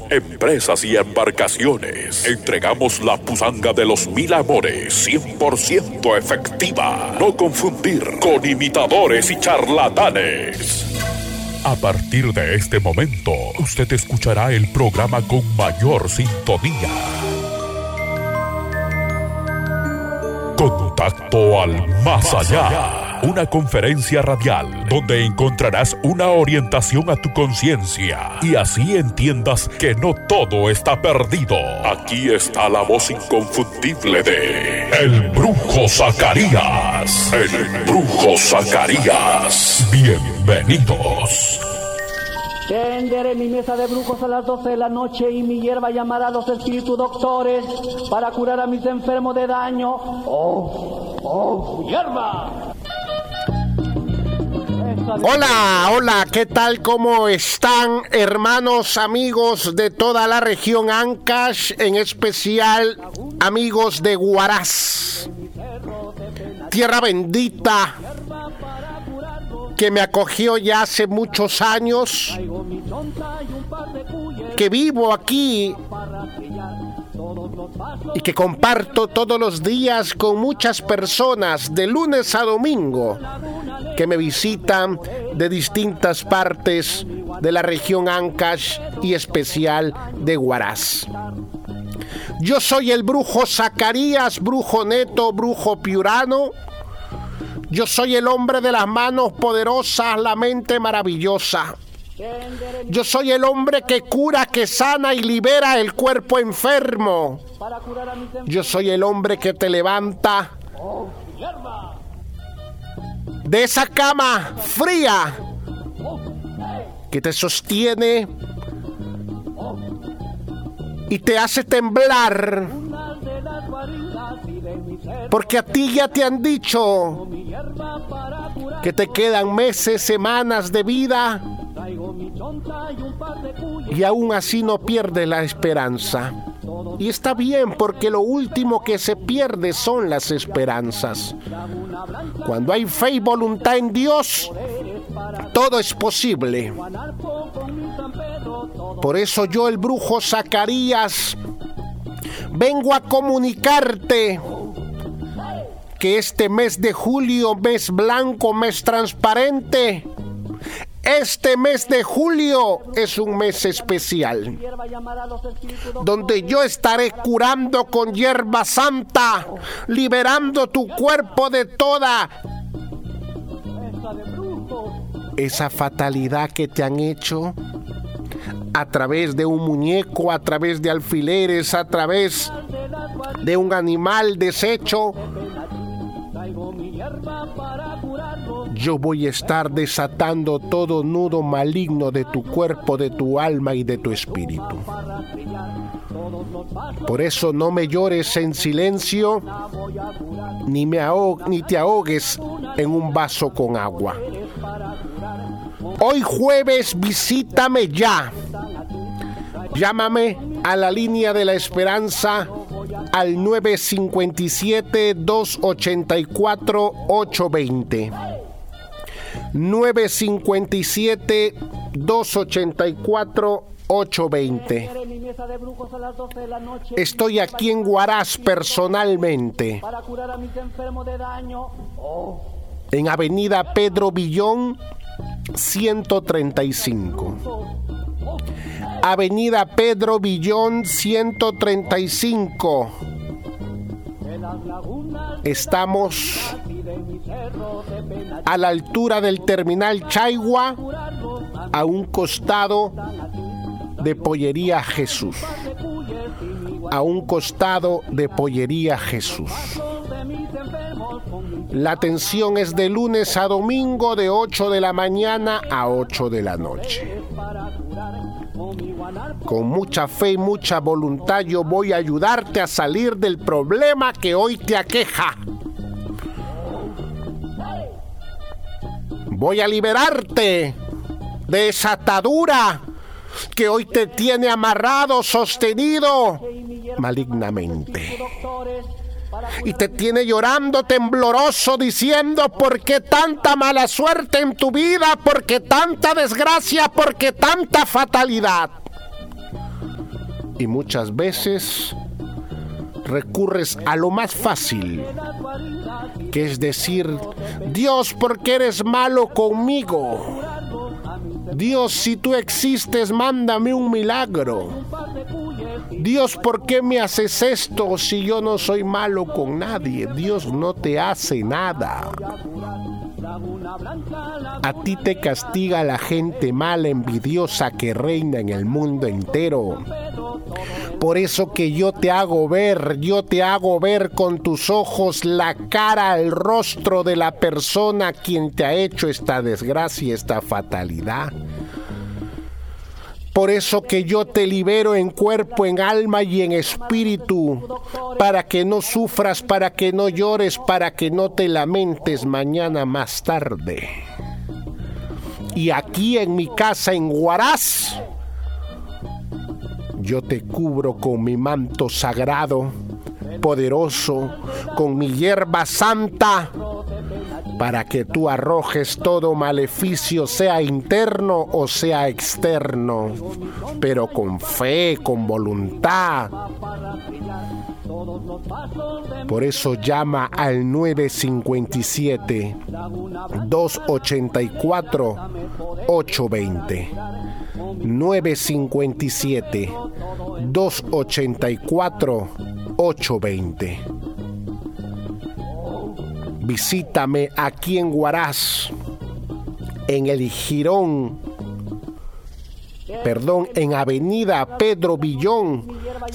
empresas y embarcaciones. Entregamos la pusanga de los 1000 amores, 100% efectiva. No confundir con imitadores y charlatanes. A partir de este momento, usted escuchará el programa con mayor sintonía. Contacto al más allá. Una conferencia radial donde encontrarás una orientación a tu conciencia y así entiendas que no todo está perdido. Aquí está la voz inconfundible de El Brujo Zacarías. El Brujo Zacarías. Bienvenidos. Tenderé mi mesa de brujos a las 12 de la noche y mi hierba llamará a los espíritus doctores para curar a mis enfermos de daño. ¡Oh, hierba! Hola, ¿qué tal? ¿Cómo están, hermanos, amigos de toda la región Ancash, en especial amigos de Huaraz, tierra bendita que me acogió ya hace muchos años, que vivo aquí y que comparto todos los días con muchas personas de lunes a domingo que me visitan de distintas partes de la región Ancash y especial de Huaraz. Yo soy el brujo Zacarías, brujo neto, brujo piurano. Yo soy el hombre de las manos poderosas, la mente maravillosa. Yo soy el hombre que cura, que sana y libera el cuerpo enfermo. Yo soy el hombre que te levanta de esa cama fría que te sostiene y te hace temblar, porque a ti ya te han dicho que te quedan meses, semanas de vida y aún así no pierdes la esperanza. Y está bien, porque lo último que se pierde son las esperanzas. Cuando hay fe y voluntad en Dios, todo es posible. Por eso yo, el brujo Zacarías, vengo a comunicarte que este mes de julio, mes blanco, mes transparente, este mes de julio es un mes especial, donde yo estaré curando con hierba santa, liberando tu cuerpo de toda esa fatalidad que te han hecho a través de un muñeco, a través de alfileres, a través de un animal deshecho. Yo voy a estar desatando todo nudo maligno de tu cuerpo, de tu alma y de tu espíritu. Por eso no me llores en silencio, ni te ahogues en un vaso con agua. Hoy jueves visítame ya. Llámame a la línea de la esperanza al 957-284-820. 957-284-820. Estoy aquí en Huaraz personalmente, en Avenida Pedro Villón 135. Avenida Pedro Villón 135. Estamos a la altura del terminal Chaigua, a un costado de Pollería Jesús. A un costado de Pollería Jesús. La atención es de lunes a domingo de 8 de la mañana a 8 de la noche. Con mucha fe y mucha voluntad yo voy a ayudarte a salir del problema que hoy te aqueja. Voy a liberarte de esa atadura que hoy te tiene amarrado, sostenido malignamente. Y te tiene llorando tembloroso, diciendo: ¿por qué tanta mala suerte en tu vida? ¿Por qué tanta desgracia? ¿Por qué tanta fatalidad? Y muchas veces recurres a lo más fácil, que es decir: Dios, ¿por qué eres malo conmigo? Dios, si tú existes, mándame un milagro. Dios, ¿por qué me haces esto si yo no soy malo con nadie? Dios no te hace nada. A ti te castiga la gente mala, envidiosa que reina en el mundo entero. Por eso que yo te hago ver con tus ojos la cara, el rostro de la persona quien te ha hecho esta desgracia, esta fatalidad. Por eso que yo te libero en cuerpo, en alma y en espíritu, para que no sufras, para que no llores, para que no te lamentes mañana más tarde. Y aquí en mi casa en Huaraz, yo te cubro con mi manto sagrado, poderoso, con mi hierba santa, para que tú arrojes todo maleficio, sea interno o sea externo, pero con fe, con voluntad. Por eso llama al 957-284-820. 957-284-820. Visítame aquí en Huaraz, en el Jirón, en Avenida Pedro Villón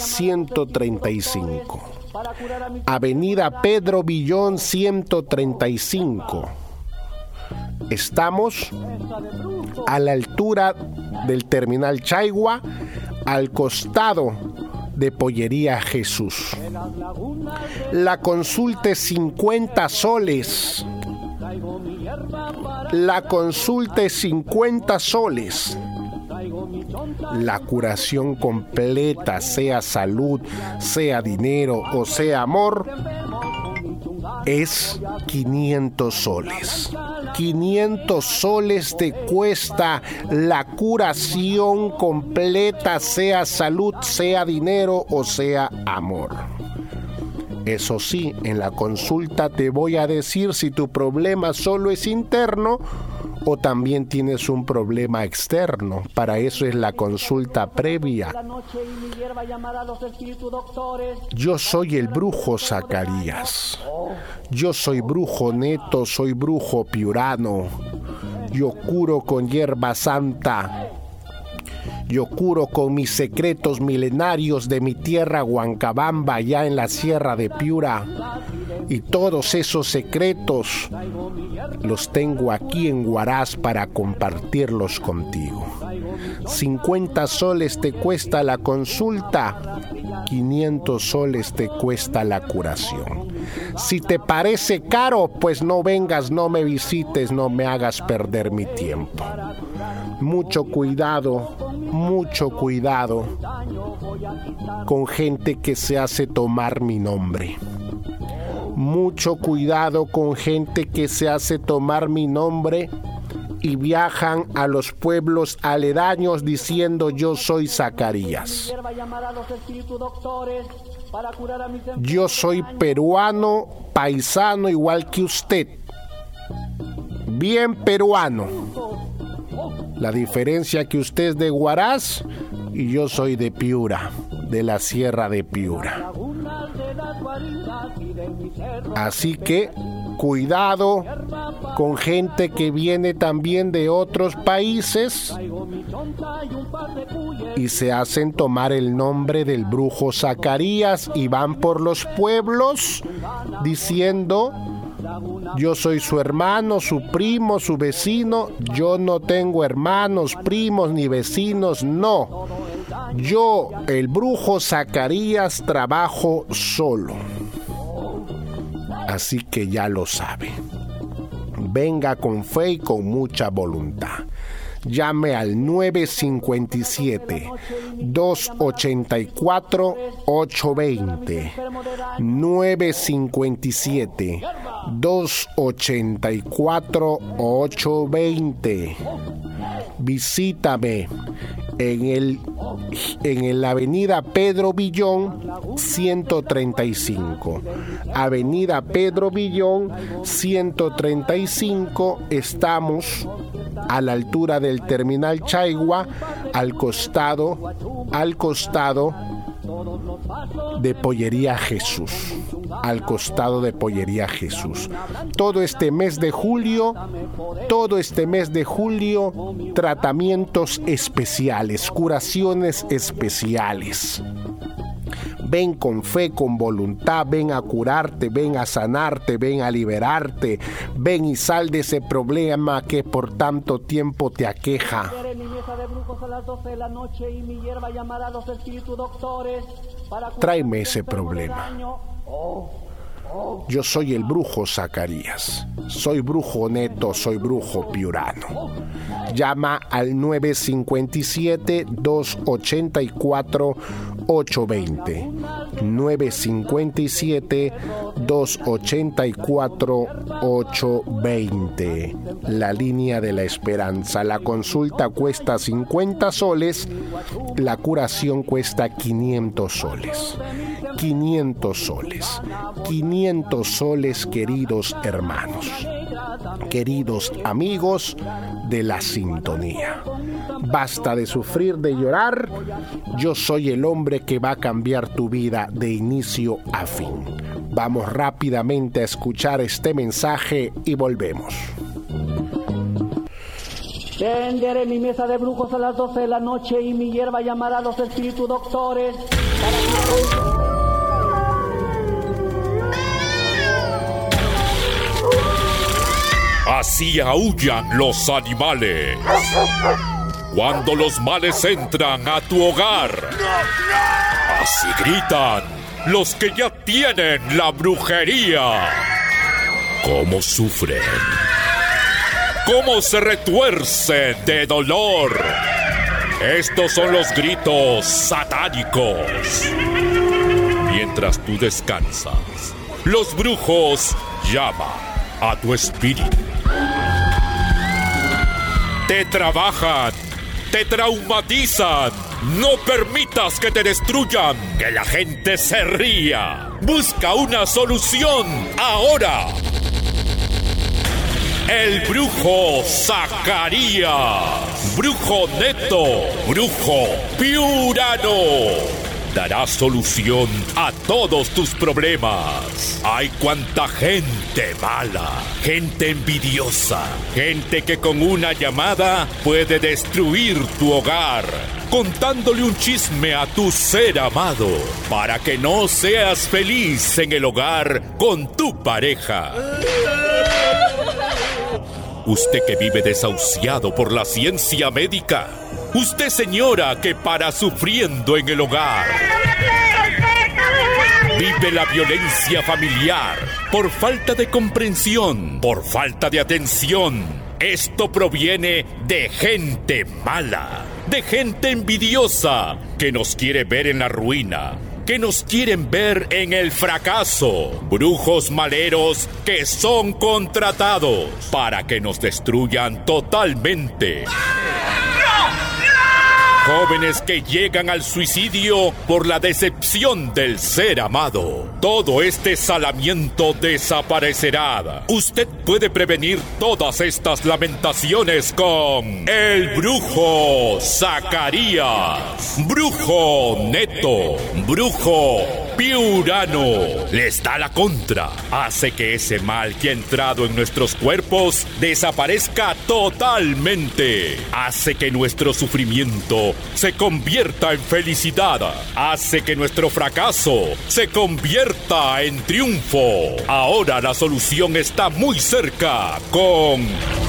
135. Avenida Pedro Villón 135. Estamos a la altura del Terminal Chaigua, al costado de Pollería Jesús. La consulta es 50 soles. La consulta es 50 soles. La curación completa, sea salud, sea dinero o sea amor, es 500 soles. 500 soles te cuesta la curación completa, sea salud, sea dinero o sea amor. Eso sí, en la consulta te voy a decir si tu problema solo es interno o también tienes un problema externo. Para eso es la consulta previa. Yo soy el brujo Zacarías. Yo soy brujo neto, soy brujo piurano. Yo curo con hierba santa. Yo curo con mis secretos milenarios de mi tierra Huancabamba, allá en la Sierra de Piura. Y todos esos secretos los tengo aquí en Huaraz para compartirlos contigo. 50 soles te cuesta la consulta, 500 soles te cuesta la curación. Si te parece caro, pues no vengas, no me visites, no me hagas perder mi tiempo. Mucho cuidado con gente que se hace tomar mi nombre. Mucho cuidado con gente que se hace tomar mi nombre y viajan a los pueblos aledaños diciendo yo soy Zacarías. Yo soy peruano, paisano igual que usted. Bien peruano. La diferencia que usted es de Huaraz y yo soy de Piura, de la Sierra de Piura. Así que cuidado con gente que viene también de otros países y se hacen tomar el nombre del brujo Zacarías y van por los pueblos diciendo yo soy su hermano, su primo, su vecino. Yo no tengo hermanos, primos ni vecinos, no. Yo, el brujo Zacarías, trabajo solo. Así que ya lo sabe. Venga con fe y con mucha voluntad. Llame al 957-284-820. 957-284-820. Visítame en la avenida Pedro Villón 135. Avenida Pedro Villón 135, estamos a la altura del terminal Chaigua, al costado de Pollería Jesús. Al costado de Pollería Jesús. Todo este mes de julio, tratamientos especiales, curaciones especiales. Ven con fe, con voluntad, ven a curarte, ven a sanarte, ven a liberarte, ven y sal de ese problema que por tanto tiempo te aqueja. Tráeme ese problema. Yo soy el brujo Zacarías, soy brujo neto, soy brujo piurano. Llama al 957-284-820. 957-284-820. La línea de la esperanza. La consulta cuesta 50 soles, la curación cuesta 500 soles. 500 soles. 500 soles, queridos hermanos, queridos amigos de la sintonía. Basta de sufrir, de llorar. Yo soy el hombre que va a cambiar tu vida de inicio a fin. Vamos rápidamente a escuchar este mensaje y volvemos. Tenderé mi mesa de brujos a las 12 de la noche y mi hierba llamará a los espíritus doctores Así aúllan los animales cuando los males entran a tu hogar. Así gritan los que ya tienen la brujería. Cómo sufren, cómo se retuercen de dolor. Estos son los gritos satánicos. Mientras tú descansas, los brujos llaman a tu espíritu. Te trabajan, te traumatizan. No permitas que te destruyan, que la gente se ría. Busca una solución ahora. El brujo Zacarías, brujo neto, brujo piurano, dará solución a todos tus problemas. Hay cuanta gente mala, gente envidiosa, gente que con una llamada puede destruir tu hogar, contándole un chisme a tu ser amado, para que no seas feliz en el hogar con tu pareja. Usted que vive desahuciado por la ciencia médica. Usted, señora, que para sufriendo en el hogar. Vive la violencia familiar por falta de comprensión, por falta de atención. Esto proviene de gente mala, de gente envidiosa, que nos quiere ver en la ruina, que nos quieren ver en el fracaso. Brujos maleros que son contratados para que nos destruyan totalmente. Jóvenes que llegan al suicidio por la decepción del ser amado. Todo este salamiento desaparecerá. Usted puede prevenir todas estas lamentaciones con el brujo Zacarías, brujo neto, brujo piurano. Les da la contra. Hace que ese mal que ha entrado en nuestros cuerpos desaparezca totalmente. Hace que nuestro sufrimiento se convierta en felicidad. Hace que nuestro fracaso se convierta en triunfo. Ahora la solución está muy cerca con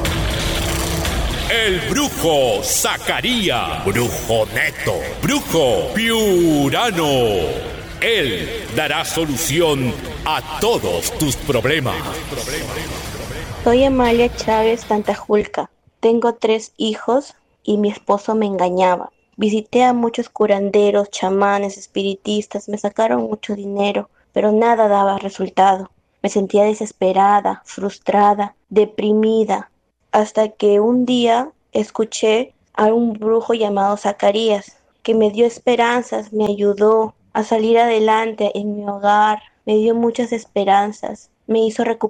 el brujo Zacarías, brujo neto, brujo piurano. Él dará solución a todos tus problemas. Soy Amalia Chávez Tantajulca. Tengo 3 hijos y mi esposo me engañaba. Visité a muchos curanderos, chamanes, espiritistas, me sacaron mucho dinero, pero nada daba resultado. Me sentía desesperada, frustrada, deprimida, hasta que un día escuché a un brujo llamado Zacarías, que me dio esperanzas, me ayudó a salir adelante en mi hogar, me dio muchas esperanzas, me hizo recuperar